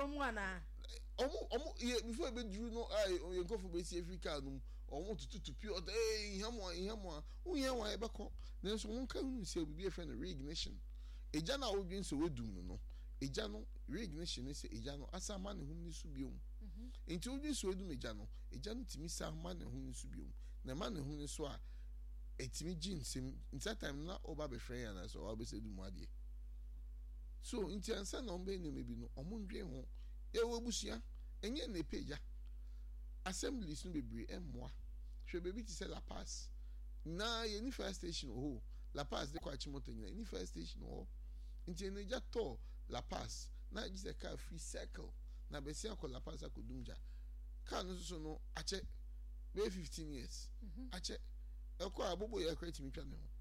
Omwana. Before be drew no you go for base Africa no to pure hamo won e be ko then so won kan say be friend reignition eja na odwin so wedum no eja no reignition say eja no asama ne hum ni so biom enti odwin so wedum eja no timi sa ma ne hum ni so biom na ma ne hum ni so a etimi ginsem in that time na oba be friend yana so oba be say dum ade so enti ansa na ombe ne mebi no omundwe ho ewo busia enye na peja assemblies no bebre emmoa hwe bebi ti say La Paz na ye ni first station ho La Paz de kwa chimoto nyina ni first station ho nti ne ja to La Paz na ji se car free circle na be se akọ La Paz akodumja car no so no ache be 15 years ache ekọ abobo ye kwati mi twa ne ho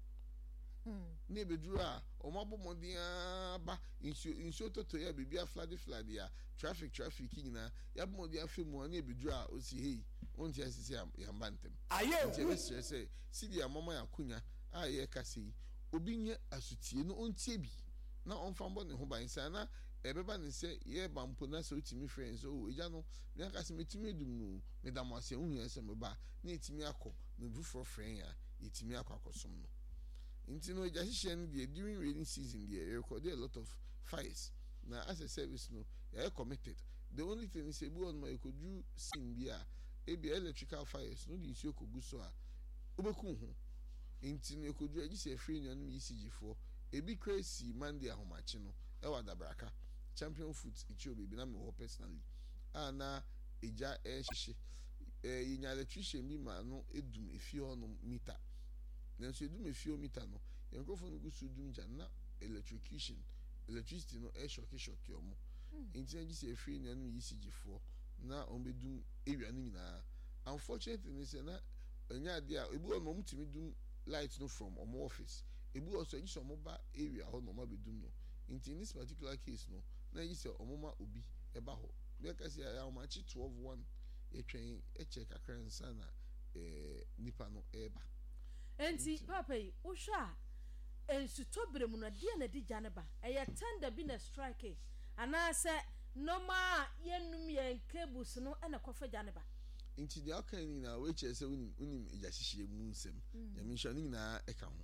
ne beduru a omabomodian ba insio toto ya bibia flood ya traffic nyina ya bomodian femu na beduru a osi hey onti asisi ya mbantem aye nti say sidi ya mama ya kunya a ye kase obi nye asutie no ontie bi na onfambo ne ho ban sa na ebeba ne se ye bampo na so timi friends o eja no me akase metimi dum no me damase hu ye se me ba na etimi akọ me bu for friend ya etimi akọsom no. Into no just during rainy season there recorded a lot of fires. Now as a service no, you committed. The only thing is able on my could do sin be electrical fires, no the issue could go so Ubekun. Into no could do just a free on ECG4. A big crazy Monday a homachino, Ewa da Braka, champion foot, it should be Binamo personally. Na eja shishi. In electrician be man no edum if you no meter. Then so do me few meter no yankofo go so dum na electricity no shock omo inti ji se free no ECG4 na on be dum area no nyina unfortunately ni say na anya ade a ebu on mutimi dum light no from omo office ebu also ji so omo ba area ho no ma be dum no inti in this particular case no na ji say omo ma obi e ba ho be ka say ya ma chi 12:1 e twen e check akransa na nipa no e ba enti papa yi wo hwa ensu tobre mu no de na di jane ba eye tender bi na strike ana se normal yenum yen cables no na kofa jane ba enti de akan ni na we che se unim eja hihie mu nsem ya mi hwa ni na e ka ho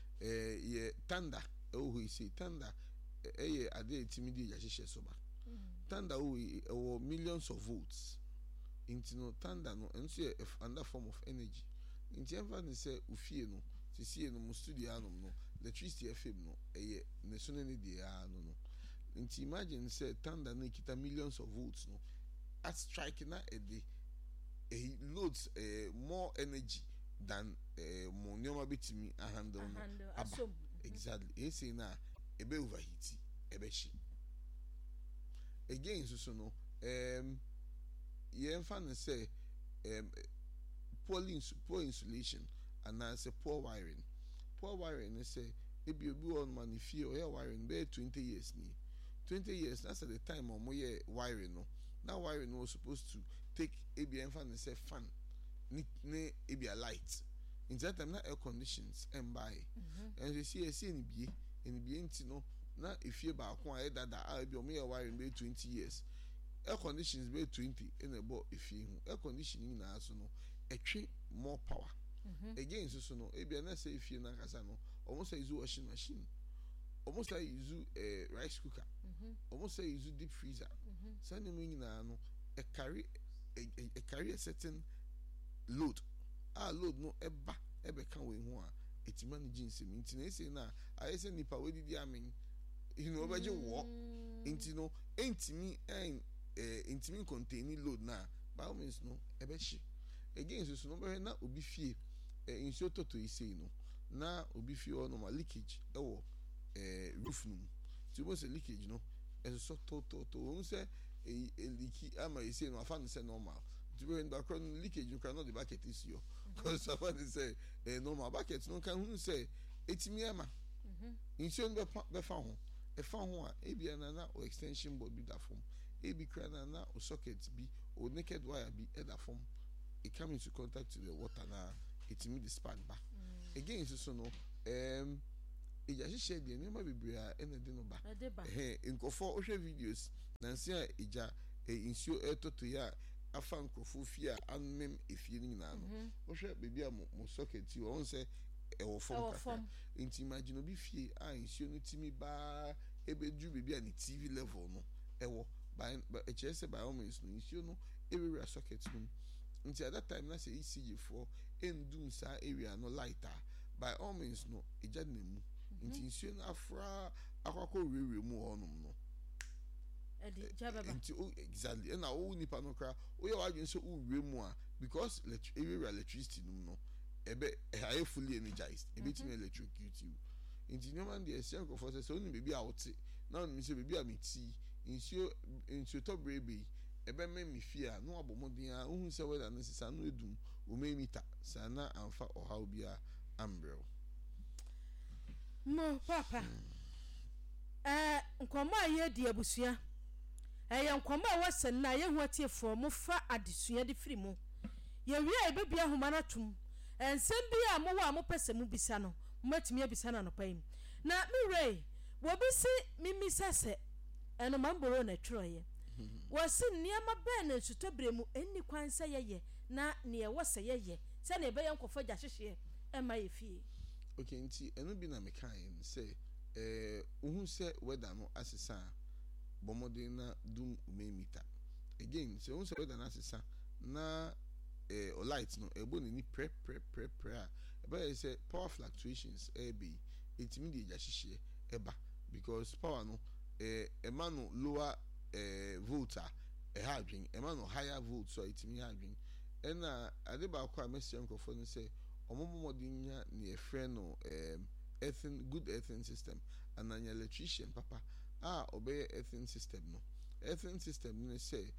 ye tender ho isi tender eye ade etimi di eja hihie so ba tender o millions of volts enti no tender no enso ye under form of energy nti enfa ne se ufie no sisi no mu studio anom no electricity FM no eye ne so ne de ya no nti imagine say thunder no kita millions of volts no at strike na a loads more energy than mo nyoma betimi a handle no aba exactly e say na ebe overheat ebe shi again so no ye enfa ne say poor insulation and as a poor wiring they say if you be on man if you are wiring be 20 years ni 20 years that's at the time or more wiring no now wiring was supposed to take ABM fan and say fan ni a light in that time na air conditions and buy and you see any be no na if you ba ko e dada a be o me wiring be 20 years air conditions be 20 in a bo if you air conditioning na so no etwe more power again so no ebia na say if you na kasa no almost say use washing machine almost say use rice cooker almost say use deep freezer so no nyina no e carry a certain load load no ebe kan we ho a etima no jinse mi ntina say na I say nipa we didi amen you know obaje wo nti no entimi intimi containing load na by all means no ebe shi again so no be na obi fie insio toto ise no na obi fie o no ma leakage ewo roof no ti mo say leakage no so toto won say leaky ama ise no afa no say normal ti we in background leakage you cannot the bucket is yo because somebody say normal bucket no kan hu say etimi ama insio no be fa ho e fa ho a e bia na o extension board bi da form e bi kra na o socket bi o naked wire bi e da form it come into contact to the water now it mean the spark back again so no eja hye de ne ma bebrea ene de no ba nkofo ohwe videos na nse a eja insio etoto ya afa nkofo fi a anmem efie ni na no ohwe bebi a mo socket ti won se ewo fom kaka nti imagine obi fie a insio no timi ba ebedu bebi a ni TV level no ewo by HSE by all means no insio no area socket no nti at that time na say ECG for endum sa area no lighter by all means no eja na mu nti insio no afra akwakọ rewe mu honum no nti exactly na o nipa no kra o ye wadwen so uwe mu a because area electricity no ebe I fully energized ebetime electrocute you nti no man dey say for say so ni baby out na no say baby ameti insio to brebe ebe me fia no abomodin a ohun se weda no sisa no edum o me mita sana amfa oha obia ambrel mo papa nkoma ye di abusua nkoma wasen na ye hu atiefo mo fa adesua de firi mu ye wi a bebia homa na tum ensem bia mo wa mo pese mu bisa no matimi abisa na no pam na me rei wo bisi mimi sese eno mamboro na troye wasi niama be na sutobre mu enni kwanse yeye na ne wose yeye se na ebe yankofo gya hyehye ema ye fie okay nti eno bi na mekan say uhun se weather no asesa bomodin na dum umemita again se uhun se weather na asesa na o light no ebo ni pre ebe say power fluctuations be etimi de gya hyehye eba because power no ema no lower volta hadwin ema no higher volt so etimi hadwin ena ade ba kwa mesiam kofo no say omomodin nya ne efre no good earthing system and an electrician papa obey earthing system no say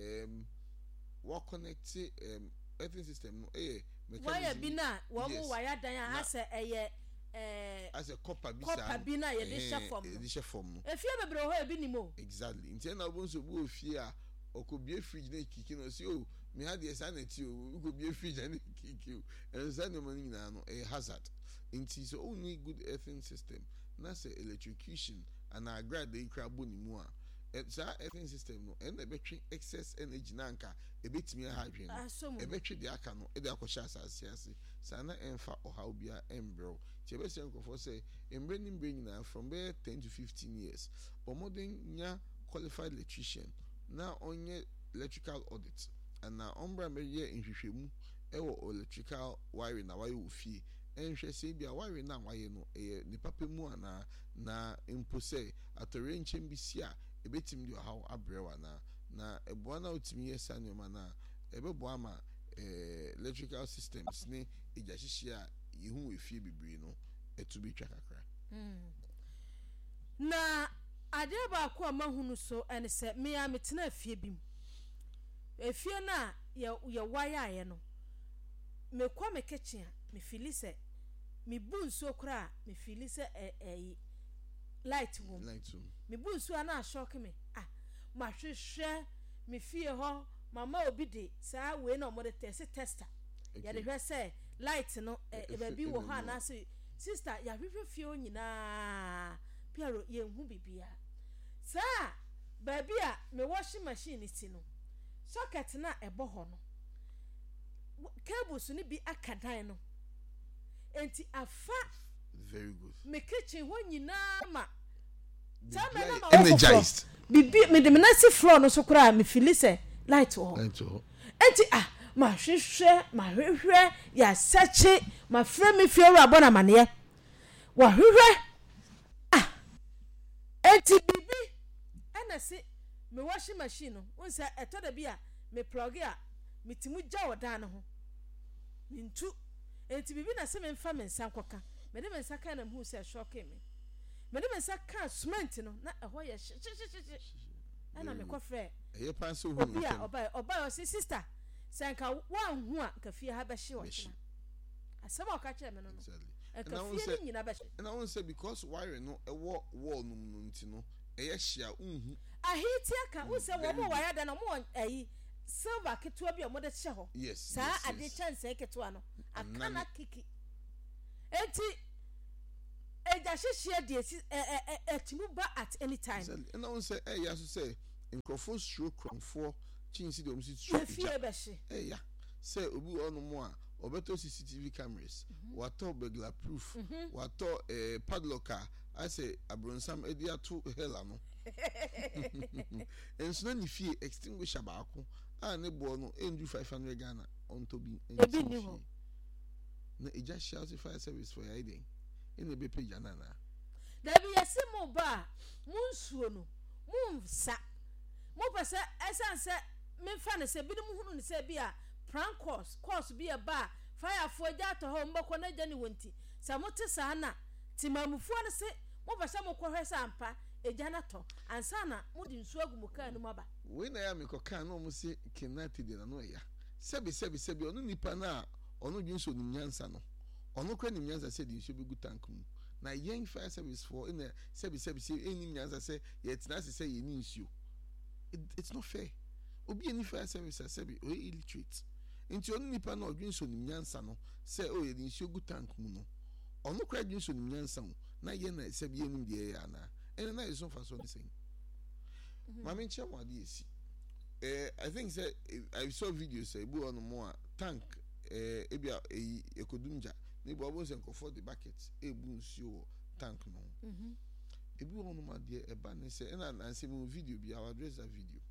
what connect earthing system no wire bina wo mo wire dan as a copper bina ye de shefom no efie bebre ho ebi nimo exactly nti na obo nso bu ofie a okobie fridge na kiki no say oh me had the sanity okobie fridge na kiki o and sanity money na no hazard nti so only good earthing system na say electrocution and agrad dey krabo ni mu a sa earthing system no and betwe excess energy na nka ebetimi ahadwen ebetwe de aka no e de akosha asase sana emfa oha obia embro chebese nkofo say embre nyina from there 10 to 15 years but modern nya qualified electrician na onye electrical audit and na ombra meye nhwehwemu ewo electrical wiring na wire ofie enhwe se bia wire na waye no ni papa mu ana na impose atore nchem bisia ebetim di how abrewa na eboa na otimi yesa nyoma na ebeboa ma electrical systems ni ejahihie a yehu efie bibiri no etubi twa kakra na ade ba ko amahunu so ene se me ya metena efie bim efie na ye wire aye no me kwa me kitchen me feel se me bunso kra me feel se light room me bunso ana shock me ma hwehwe me fie ho mama obi de saa we na mo de tester ya de hwe se light no ba bi wo ho ana se sister ya hwehwe fie onyina piaro ye hu bibia saa ba bi a me washing machine ti no socket na ebo ho no cables ni bi akadan no enti afa very good me kitchen ho nyina ma energized bibi me de menasi floor no so kura me feel say light ho enti ma hwehwe ya search ma frame me fie ora bona mane wa hwehwe enti bibi ana se me washing machine no wonsa etoda bi a me plug a metimu gya odan no ho mintu enti bibi na se me mfa me nsa nkoka me de me nsa ka na mu se shock me de me nsa ka cement no na eho ye ana me kofre ye pan so hu no oba o sister sanka wan hu a ka fie ha be hye o kina asema o ka kire me no ka fie ni nyina be hye na won say because wire no ewo wall no nti no eye hia unhu ahiti aka wo se wo mo wire da no mo silver ketua bi o mo de hye ho sa ade chance ketua no akana kiki enti eja hihie de etimuba at any time and I won't say ya so say nkrofo stroke kronfo chinsi de omsi stroke fie be hye ya say obi ono mo a obeto CCTV cameras wato burglar proof wato padlocker I say abronsam edi ato hela no enso na ni fie extinguisher baako a ne bo no endu 500 Ghana on to be ebi ni ho na eja shout fire service for hiding in the page anana da bi yesimu ba munsuo no mumsa mo pese esanse memfa ne se bi mu hunu ne se bi a prank course bi a ba fire for ja to ho mbako na ja ni wonti sa mote sa na timamufu ne se mo pese mo kohwe sampa eja na to ansa na mo di nsuo agumuka no maba we na ya mekoka na mo se kenati de na no ya sebi onu nipa na onu dwunso nim nyansa no onu kra nim nyansa se di nsuo begu tank mu na yen fire service for in a sebi eni nyansa se ye tena se ye ni nsuo it's not fair obi eni fire service sebi o illiterate nti onu nipa na odwunso nim nyansa no se o ye di nsuo gu tank mu no onu kra dwunso nim nyansa mu na ye na sebi enim de ya na ene na yeso fa so the same mama nche mo ade esi I think say I saw videos say bu on more tank ebia ekodumja ne bo obo senko for the bucket ebu nsuo tank no ebi on ma de eba ne say na anse mo video bi our address that video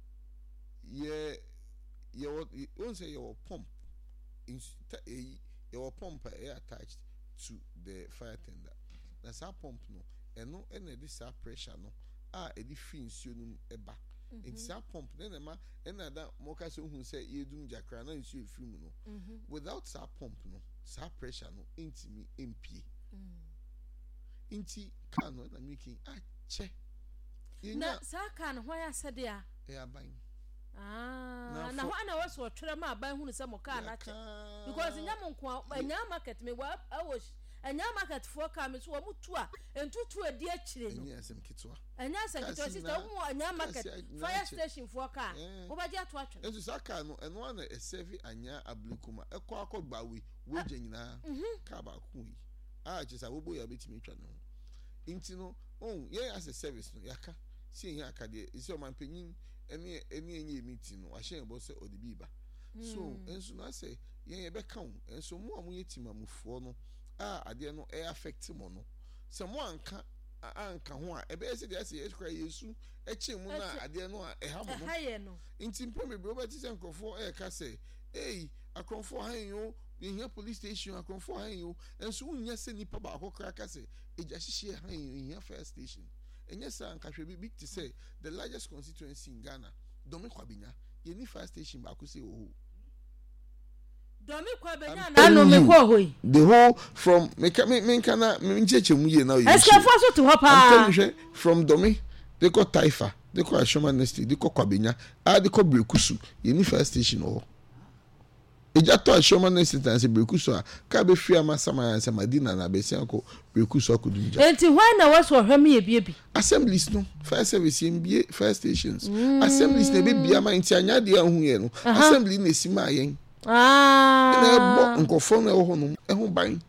won't say your pump your pump attached to the fire tender that's our pump no eno ene this pressure no edi free nsuo no eba it's a pump then ma da moka so hu say yedum jakra na nsuo free mu no without sa pump no sa pressure no intimi MP inti can no na making che na sa kan ho ya sede a aban na ho ana waso twere ma aban hu se moka na che because nyam nko anya market me wa awosh anya market for come so wo mutu a entutu edi akire no anya asem kitwa sister wo anya market fire station for car wo ba je ato atwe entu saka no eno na serve anya ablikuma ekwa we nyina ka ba ku yi chisa wo boya betimi twa no inti no ye as a service no yaka si ehia akade isi o manpanyin ene enye meeting no ahye bo se odibiba so ensu na say ye be ka enso mo amu yetimamufo no ade no affect mo no se mo anka ho a ebe ese de ase ekra yesu eche mu na ade no ha mo no inti mpome bro ba ti se nkofo ka say akonfo han yo yehia police station akonfo han yo enso unya se nipa ba akokra ka say eja hihie han yo yehia fire station enye sa nkahwe bi big to say the largest constituency in Ghana Domi Kwabenya ye ni fire station ba ko say Domi Kwabenya na no me ko hoyi the whole from me kana me ncheche mu ye now you escafo so to hopa from Domi they call Taifa they call Ashoma Nesty they call Kwabenya they call Brekusu ye ni fire station eja to Ashoma Nesty tan se Brekusu a ka be fia masama ya se Madina na be se ko Brekusu akudunja enti why na waso hweme ye bie bi assemblies no fire service ye fire stations assemblies na be bia ma enti anya de ahu ye no assembly na esima yen na bo nkofo na ho no ho ban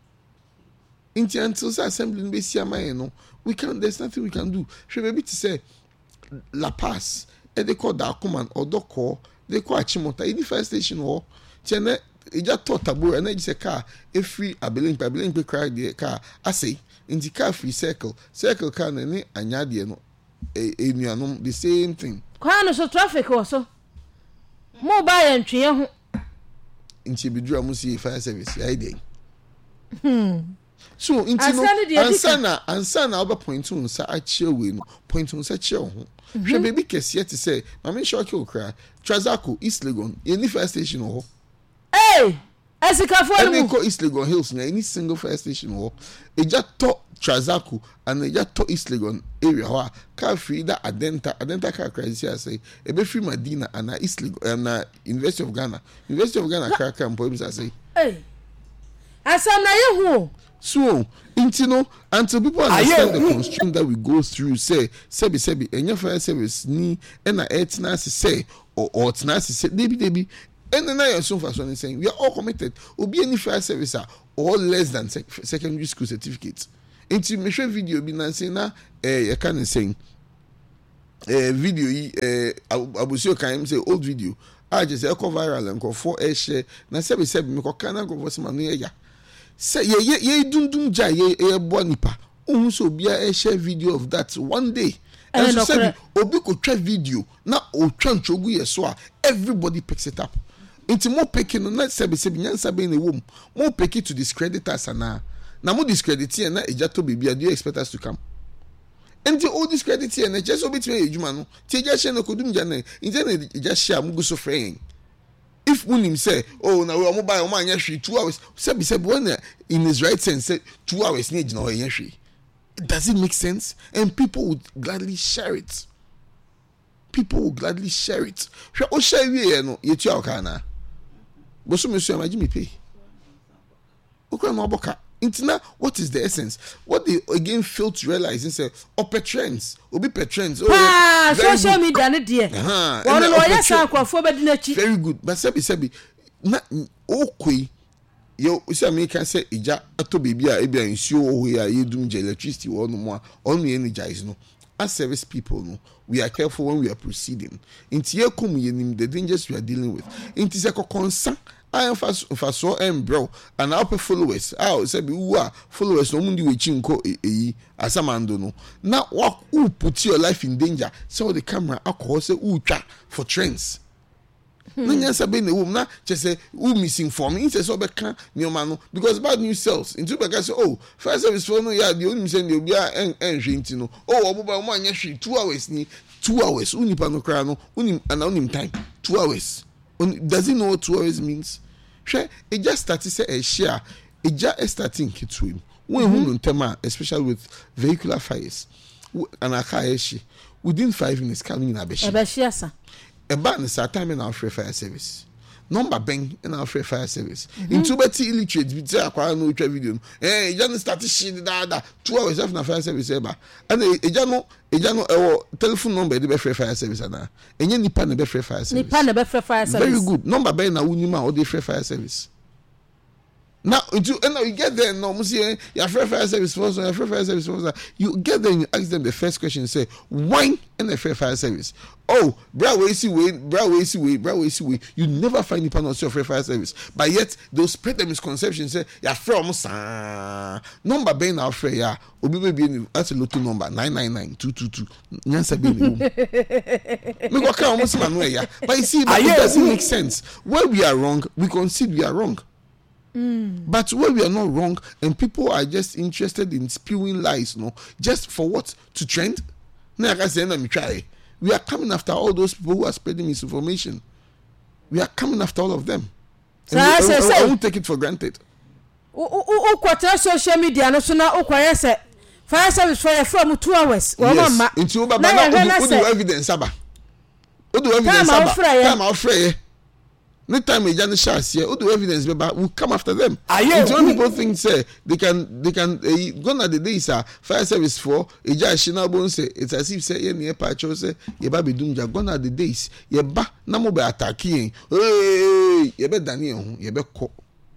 until assembly be see am no there's nothing we can do she maybe to say La Paz they call Dakuman or Doko they call Achimota in the fire station or tiene eja to tabu and say car if free abiling be cry the car I say in the car free circle car na ni anya de no enuanom the same thing kwa no so traffic also mo ba ya ntwe ho inchi bidura mu si fire service ya ide so inti no ansana oba point on sa achie we no point on sa chie ho hwe baby kese te say mama shock you kra Trazako East Legon any fire station ho esikafo mu ko East Legon Hills na any single fire station ho eja to Trazako and eja to East Legon area ho ka free that adenta ka crisis say e be free Madina and East Legon and University of Ghana ka mpo say asam na ye hu so intino until people understand the constraint that we go through say sebi enya fire service ni na etina say or tina say debi and then I so far saying we are all committed obi any fire service or less than secondary school certificate Inti me hwe video bi na say na you can say video yi abusio kan say old video I just go viral and go for share na se me ko kan go for some no ya say ye dundum ja ye bo nipa ohun so bia share video of that one day and so say obi ko twa video na o twa nchogu ye so a everybody picks it up inti mo picking na se nyansa be na wom mo pick it to discredit us na mo discredit here na eja to bibia do you expect us to come and all this credit here na just obit me ejuma no ti eja share na kodum ja na inje na eja share mugu so friend if unim say oh na we mo buy o ma anya hwe 2 hours say when in his right sense say 2 hours need na o anya hwe does it make sense and people would gladly share it hwe o share wie no ye tu aka na bo so me so amaji me pay o kwa ma boka intina what is the essence what they again fail to realize is say trends obi trends social media ne de one no yes akwafo be di na chi very good but sebi na okoi yo see me can say ija ato baby a ebia nsuo wo ya yedum je electricity wo no mo a onu energize no as service people no we are careful when we are proceeding inti yekum yenim the dangers we are dealing with inti se kokonsa I am for so bro and our followers say be who are followers no mundi we chinko asamando no now what who put your life in danger so the camera alcohol say twa for trends na nyansa be na wom na che say who misinform it say so be kan nyoma no because bad news sells into be say oh first service for no ya the only say the obi a enhwenti no oh oboba mo anya hwe 2 hours ni 2 hours unipa no kra no unim time 2 hours. Does he know what 2 hours means? Sure, it just started say a share. It just starting to him. When tema, especially with vehicular fires, and a car within 5 minutes coming in a beshi. A ban is a time in our free fire service. Number bang in our free fire service. In two better illiterate, we say acquire no video. You just started shit that 2 hours after the fire service ever. And a telephone number the free fire service and any nipa na free fire service. Nipa na free fire service. Very good. Number bang na unima or the free fire service. Now you get there no musi your free fire service first your free fire service first you get there and you ask them the first question say why in the free fire service oh bra we see way you never find nipa on your free fire service but yet they'll spread the misconception say your from number being our free ya obi be that's a lotto number 999222 nyansa be me go can almost man ya but you see it doesn't make sense where we are wrong we concede we are wrong. But where we are not wrong and people are just interested in spewing lies, no, just for what? To trend? We are coming after all those people who are spreading misinformation. We are coming after all of them. And I won't take it for granted. Social media no so na say fire service for from 2 hours. Yes. Into evidence aba. Odo evidence aba. Time afraid. No time we just share here. All the evidence, but we come after them. When people think say they can gone at the days fire service for a just say it's as if say ye near patcho say ye ba be dunja gone at the days ye ba na mo be attacking ye be Daniel ye be ko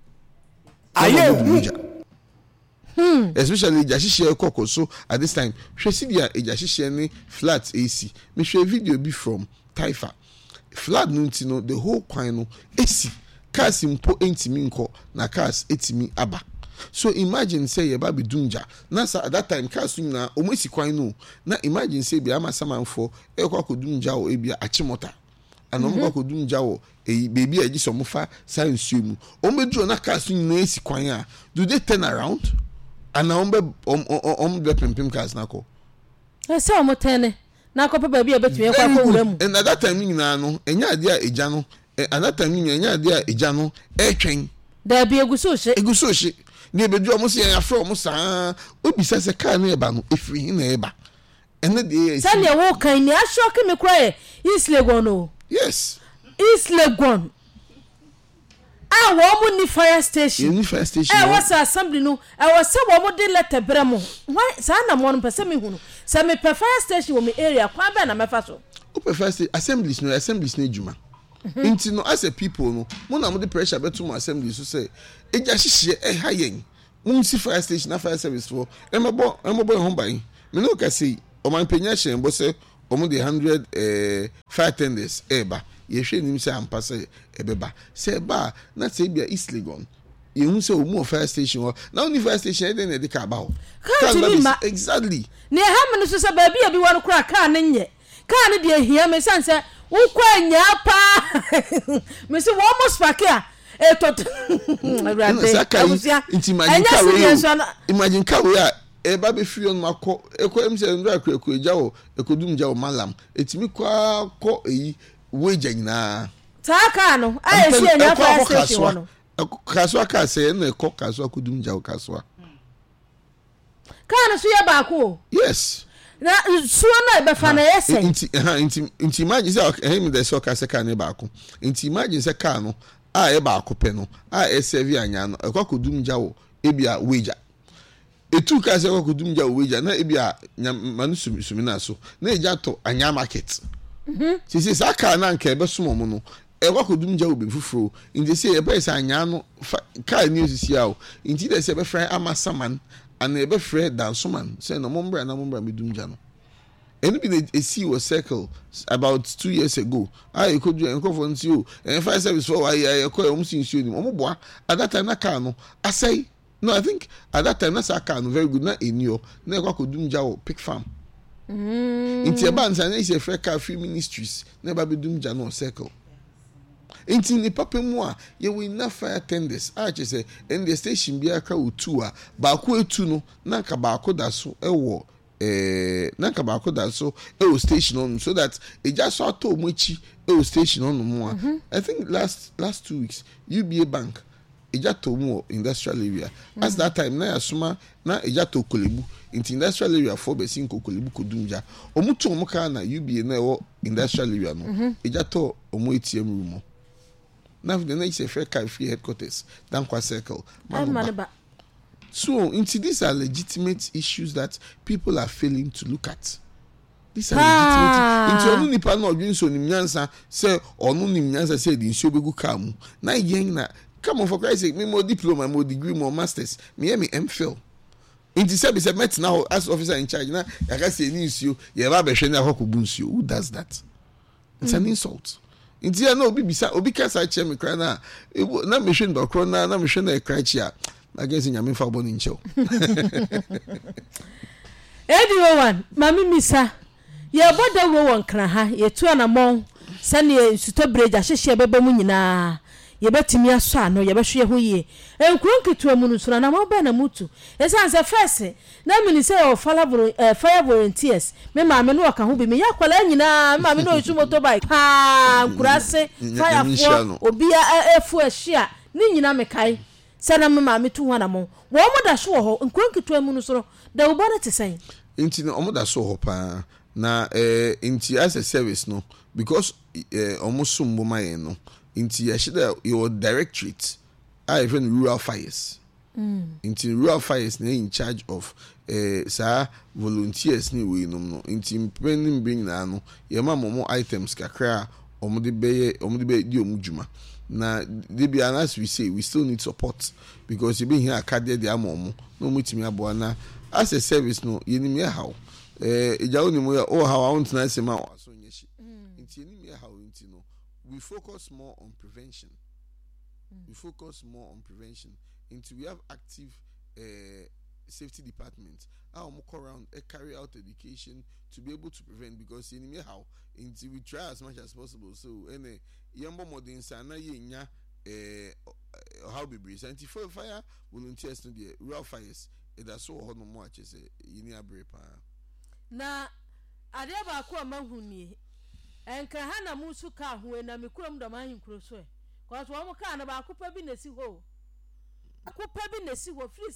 especially Jashishe Koko so at this time she see dia Jashishe ni flat AC me share video be from Taifa flood no the whole kwan no esi cars impo entimi nko na cars etimi aba so imagine say ye ba be dunja na at that time cars na omesi kwan no na imagine say bi ama samanfo ekwa kodunja o ebia achimota ana omko kodunja o baby aji so mofa science mu omedu na cars na esi kwan a do they turn around ana ombe pempem cars na ko ese omotene na ko papa bia betwe kwa ko wura mu and at that time nyina no enya ade a eja no at that time nyina enya ade a eja no etwen da bia eguso hye ni ebedu omo se ya fra omo saa obisa se car na eba no efiri na eba ene de se ne wo kan ni ashoke me kra East Legon no yes East Legon wo mo ni fire station was assembly no was say wo mo de letter bremo why sa na mo no pese me hunu se me pe fire station wo me area kwa be na mefa so o pe first assemblies no ejuma inti no as a people no mo na mo de pressure beto mo assembly so say eja hihye ha yen munsi fire station na fire service for emebo home by me no ka say o man penya hyen bo say o mo de 100 fire tenders eba ye hwe nim say ampa say ebeba say ba na say bia East Legon ye hu say o mo fire station na only fire station e dey na de ka ba ho exactly ne ha me no so say ba bia bi won kura car ne nye car ne de hia me san say wo kwa nya pa me say wo mo spake a imagine kawe a eba be free on mako ekwem se ndra akrekwe jawo ekodum jawo malam etimi kwa ko eyi weja nyina taka no ayesi enya fire station no kaswa ka se na ekọ kaswa kodum jawo kaswa kana so ya ba ko yes na so na be fa na yese inti imagine say him dey so ka se ka ne ba ko inti imagine say ka no a e ba akopɛ no a e serve anya no ekwakodum gyawo ebia weja etu ka se ekwakodum gyawo weja na ebia manu sumi na so na eja to anya market sisi saka na nka ebe somo mu no ekwakodum gyawo be fufuro indi se ebe se anya no ka ni osisi awo indi de se ebe frɛ amasaman ana ebe frɛ dansoman se no mombra medum gya no eni bi a sea was circle about 2 years ago I could do enko nti o and fire service for why I call am since you omo boa at that time na car no I say no I think at that time na sa car no very good na enio na ekwa kodum jawo pick farm inti eba nsa na ise free car free ministries na eba bedum ja no circle inti ni papa mu a ye we na fire tenders a che say in the station bia ka otu a ba ko etu no na ka ba ko da so ewo nanka ba ko da so station on so that e just so to muchi station on mo I think last 2 weeks UBA bank e just to mo industrial area as that time na asuma na e just to kolebu into industrial area for be sin kolebu kodumja omuto omo ka na UBA na e industrial area no e just to omo ATM room na the next fair car free headquarters Dankwa circle So, these are legitimate issues that people are failing to look at. These are legitimate. Into onu nipa na odwin so nimnyansa say onu nimnyansa say di nso begu kamu. Na yen na come on for Christ's sake, me more diploma, more degree, more masters. Me MPhil. Into say be met now as officer in charge na yaka say ni nso ye ba behwe na akokubu nso. Who does that? It's an insult. Into na obi kasa che me kra na me hwe ndo kro na me hwe na e kra chi a I guess in Yamin Fabon in show. Everyone, Mammy Missa, your body won't cry, ye 2 and a month, send ye to bridge, I shall be Munina. Ye bet me a son, or ye bet who ye, and crunky to a munusra, and I'm all benamutu. As answer first, now many say, oh, fire volunteers, me mamma no can who be me, Yaqualina, mamma no to motorbike, grass, fire, or be a full share, Nina Mekai. Sana mama me 200 mo wo mo da so ho nkwankitu amu no so da wo bona te sen inti no omo da so ho pa na inti as a service no because omo sumbo maye no inti ya shida your directorate even rural fires inti rural fires na in charge of sa volunteers ni we no inti mpeni bring na no ye ma momo items kakra omo de be di omu djuma na debia as we say we still need support because you been here academy the amomo no mutimi aboana as a service no yenim ye how ejawo ni mo oh how I want na say ma so nyeshi nti yenim ye how nti no we focus more on prevention until we have active safety department how we go around carry out education to be able to prevent because yenim ye how until we try as much as possible so any yambo modern sana yenya how be breeze anti fire volunteers no the rural fires that's so ho no mo ache say yini abre pa na ade ba ko amahuni enka ha na musu ka ho na mekurom da man hinkuro so e cause wo mo ka na ba ko pa bi na si ho free